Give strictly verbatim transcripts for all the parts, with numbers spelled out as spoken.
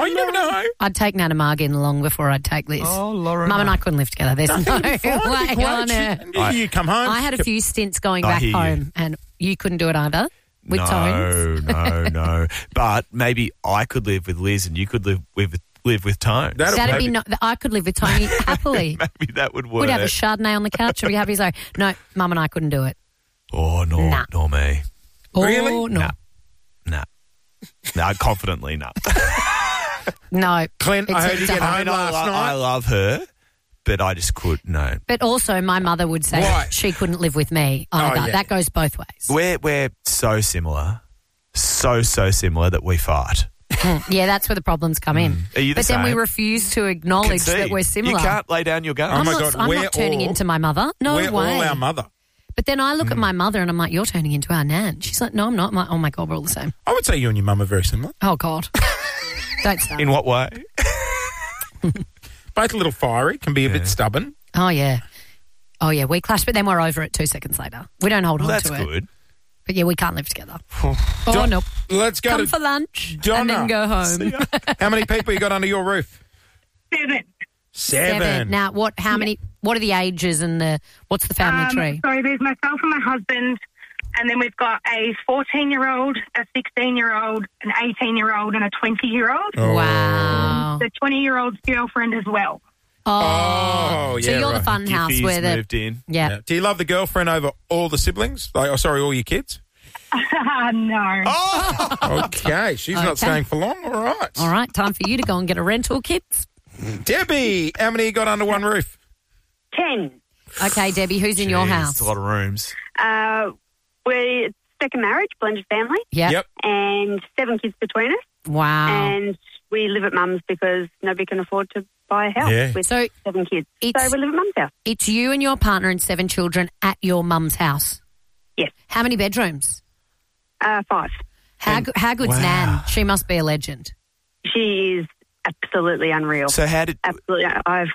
you never know. I'd take Nana Marg in long before I'd take Liz. Oh, Lauren. Mum and I couldn't live together. There's no way on it. You, you come home. I had a few stints going I back hear you. home, and you couldn't do it either with no, Tones. No, no, But maybe I could live with Liz and you could live with live with Tone. That'll- That'd maybe- be not. I could live with Tony happily. Maybe that would work. We'd have a Chardonnay on the couch and be happy. So no, Mum and I couldn't do it. Oh, no, Nah. nor me. Really? Oh, no, Nah. Nah. No, confidently, no. no. Clint, I It's heard a you get dumb- home I, last lo- I night. love her, but I just could, no. But also, my mother would say Right. she couldn't live with me Oh, either. yeah. That goes both ways. We're, we're so similar, so, so similar that we fight. Yeah, that's where the problems come in. Are you the but then we same? refuse to acknowledge Concede. that we're similar. You can't lay down your gun. I'm, Oh my not, God, I'm we're not turning all- into my mother. No We're way. all our mother. But then I look at my mother and I'm like, you're turning into our nan. She's like, no, I'm not. I'm like, oh my God, we're all the same. I would say you and your mum are very similar. Oh God. Don't start. In what way? Both a little fiery, can be a bit stubborn. Oh yeah. Oh yeah, we clash, but then we're over it two seconds later. We don't hold Well, on that's to it. good. But yeah, we can't live together. oh Don- no. Let's go Come to for lunch Donna. and then go home. How many people you got under your roof? Seven. Seven. Now, what? How many? What are the ages and the? What's the family Um, tree? So there's myself and my husband, and then we've got a fourteen-year-old, a sixteen-year-old, an eighteen-year-old, and a twenty-year-old. Oh. Wow. The twenty-year-old's girlfriend as well. Oh, Oh, so yeah, you're right. the fun house Giffy's where the moved in. yeah. Yeah. Do you love the girlfriend over all the siblings? Like, oh, sorry, all your kids? no. Oh, okay. She's not Okay. staying for long. All right. All right, time for you to go and get a rental, kids. Debbie, how many you got under one roof? Ten. Okay, Debbie, who's in your Jeez, house? It's a lot of rooms. Uh, we're second marriage, blended family, Yeah. Yep. and seven kids between us. Wow. And we live at mum's because nobody can afford to buy a house Yeah. with So seven kids. it's- So we live at mum's house. it's you and your partner and seven children at your mum's house. Yes. How many bedrooms? Uh, five. How, go- how good's Wow. Nan? She must be a legend. She is absolutely unreal. So how did Absolutely. I've,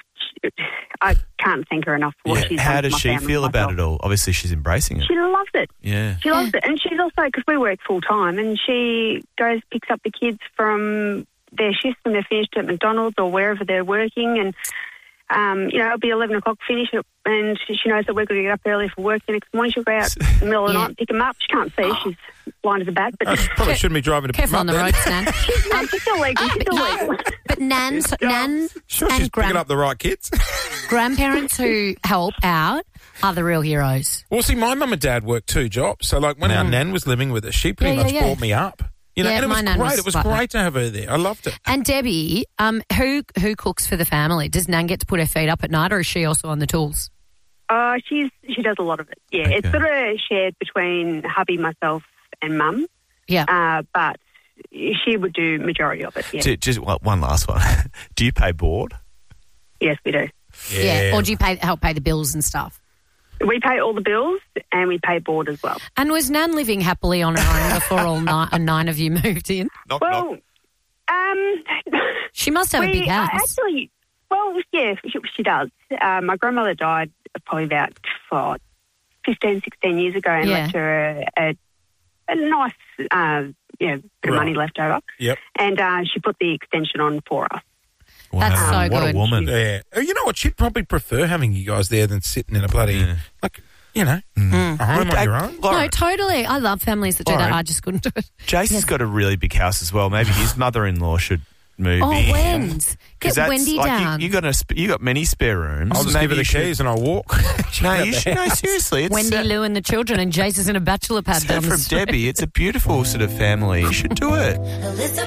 I can't thank her enough for what yeah, she's how done for does my she family feel and about myself. it all? Obviously, she's embracing it. She loves it. Yeah. She loves it. And she's also, because we work full time, and she goes, picks up the kids from their shifts when they're finished at McDonald's or wherever they're working. And, um, you know, it'll be eleven o'clock finish, and she, she knows that we're going to get up early for work the next morning. She'll go out in the middle of the Yeah. night and pick them up. She can't see. She's blind as a bat. But Probably shouldn't be driving to pick Careful on them the up roads, then. Nan. um, she's still legal. She's still legal. But Nan's, Nan Sure, and she's gran- picking up the right kids. grandparents who help out are the real heroes. Well, see, my mum and dad worked two jobs. So, like, when our nan was living with us, she pretty Yeah, yeah, much yeah. brought me up. You know, Yeah, and it my was nan great. was it was like great to have her there. I loved it. And Debbie, um, who who cooks for the family? Does Nan get to put her feet up at night, or is she also on the tools? Uh, she's she does a lot of it. Yeah, Okay. it's sort of shared between hubby, myself, and mum. Yeah. Uh, but she would do majority of it. Yeah. Ju- Just one one last one. Do you pay board? Yes, we do. Yeah. Or do you pay help pay the bills and stuff? We pay all the bills and we pay board as well. And was Nan living happily on her own before all nine, uh, nine of you moved in? Knock, Well, knock. um, She must have a we big house. uh, actually, well, yeah, she, she does. Uh, my grandmother died probably about oh, fifteen, sixteen years ago, and Yeah. left her a, a, a nice, uh, you know, bit of Right. money left over. Yep. And uh, she put the extension on for us. That's Wow, so what good. a woman. Yeah. Oh, you know what? She'd probably prefer having you guys there than sitting in a bloody, Yeah. like, you know, Mm. a home on Hey, your own. No, Lauren, totally. I love families that do that. Lauren. I just couldn't do it. Jason's got a really big house as well. Maybe his mother-in-law should move Oh, in. when's? 'Cause Get that's, Wendy like, down. You, you got a sp- you got many spare rooms. I'll just Maybe give her the you should- keys and I'll walk. No, you should. No, seriously. It's, Wendy, uh, Lou and the children, and Jason's in a bachelor pad so down the from street. Debbie, it's a beautiful sort of family. You should do it.